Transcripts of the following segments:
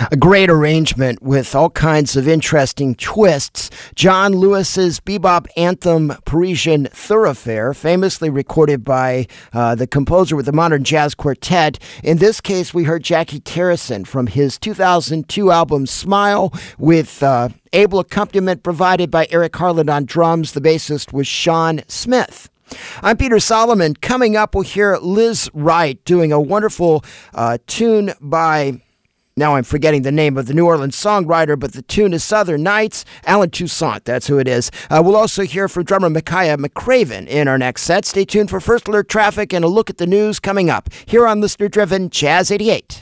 A great arrangement with all kinds of interesting twists. John Lewis's bebop anthem Parisian Thoroughfare, famously recorded by the composer with the Modern Jazz Quartet. In this case, we heard Jackie Terrison from his 2002 album Smile, with able accompaniment provided by Eric Harland on drums. The bassist was Sean Smith. I'm Peter Solomon. Coming up, we'll hear Liz Wright doing a wonderful tune by... Now I'm forgetting the name of the New Orleans songwriter, but the tune is Southern Nights. Alan Toussaint, that's who it is. We'll also hear from drummer Micaiah McCraven in our next set. Stay tuned for First Alert Traffic and a look at the news coming up here on listener-driven Jazz 88.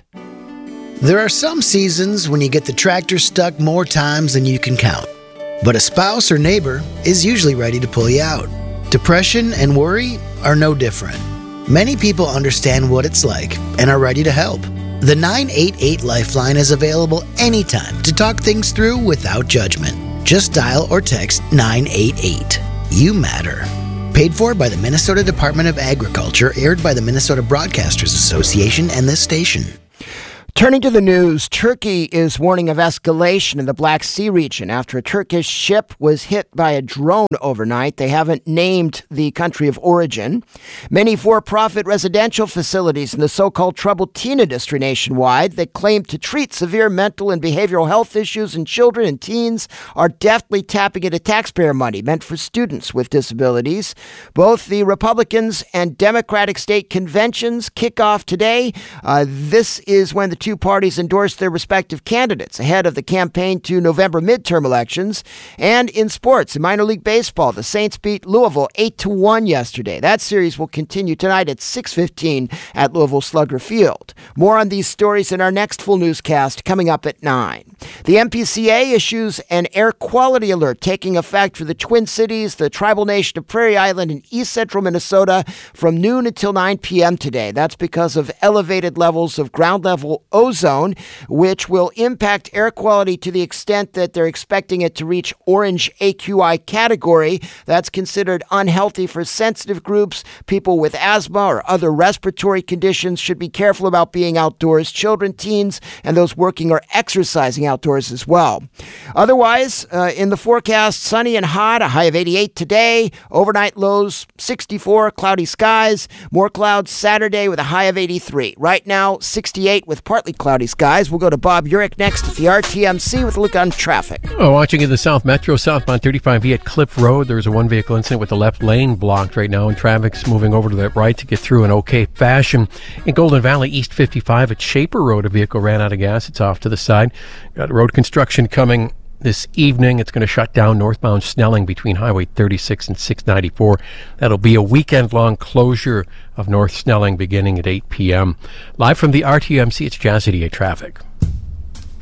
There are some seasons when you get the tractor stuck more times than you can count. But a spouse or neighbor is usually ready to pull you out. Depression and worry are no different. Many people understand what it's like and are ready to help. The 988 Lifeline is available anytime to talk things through without judgment. Just dial or text 988. You matter. Paid for by the Minnesota Department of Agriculture, aired by the Minnesota Broadcasters Association and this station. Turning to the news, Turkey is warning of escalation in the Black Sea region after a Turkish ship was hit by a drone overnight. They haven't named the country of origin. Many for-profit residential facilities in the so-called troubled teen industry nationwide that claim to treat severe mental and behavioral health issues in children and teens are deftly tapping into taxpayer money meant for students with disabilities. Both the Republicans and Democratic state conventions kick off today. This is when the two parties endorsed their respective candidates ahead of the campaign to November midterm elections. And in sports, in minor league baseball, the Saints beat Louisville 8-1 yesterday. That series will continue tonight at 6:15 at Louisville Slugger Field. More on these stories in our next full newscast coming up at 9. The MPCA issues an air quality alert taking effect for the Twin Cities, the tribal nation of Prairie Island, and east central Minnesota from noon until 9 p.m. today. That's because of elevated levels of ground level ozone, which will impact air quality to the extent that they're expecting it to reach orange AQI category. That's considered unhealthy for sensitive groups. People with asthma or other respiratory conditions should be careful about being outdoors. Children, teens, and those working or exercising outdoors as well. Otherwise, in the forecast, sunny and hot, a high of 88 today. Overnight lows 64, cloudy skies. More clouds Saturday with a high of 83. Right now, 68 with partly cloudy skies. We'll go to Bob Urich next at the RTMC with a look on traffic. Watching in the South Metro, southbound 35E at Cliff Road, there's a one-vehicle incident with the left lane blocked right now, and traffic's moving over to the right to get through in okay fashion. In Golden Valley, East 55 at Shaper Road, a vehicle ran out of gas. It's off to the side. Got road construction coming this evening. It's going to shut down northbound Snelling between Highway 36 and 694. That'll be a weekend-long closure of North Snelling beginning at 8 p.m. Live from the RTMC, it's Jazz 88 Traffic.